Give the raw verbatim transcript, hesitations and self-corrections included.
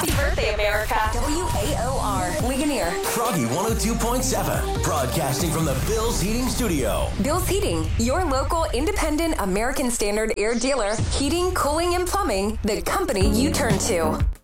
Happy birthday, America. W A O R, Ligonier. Froggy one oh two point seven, broadcasting from the Bill's Heating Studio. Bill's Heating, your local independent American Standard air dealer. Heating, cooling, and plumbing, the company you turn to.